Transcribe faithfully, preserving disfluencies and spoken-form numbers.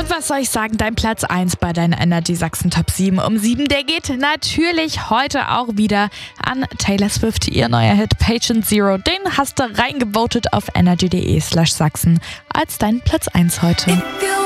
Und was soll ich sagen, dein Platz eins bei deinen Energy Sachsen Top sieben um sieben, der geht natürlich heute auch wieder an Taylor Swift, ihr neuer Hit Patient Zero. Den hast du reingevotet auf energy.de slash Sachsen als deinen Platz eins heute.